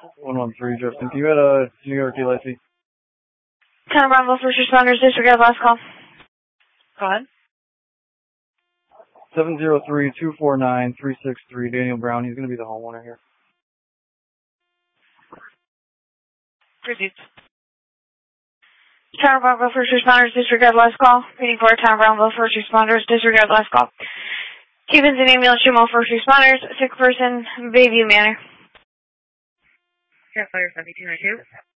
113, Justin. Can you add a New York LIC? Town Bravo, first responders, disregard last call. Go ahead. 703-249-363, Daniel Brown. He's going to be the homeowner here. Proceed. Town Bravo, first responders, disregard last call. Reading for Town Bravo, first responders, disregard last call. Cubans and ambulance, Jamal, first responders, sick person, Bayview Manor. Cat Fire 7292.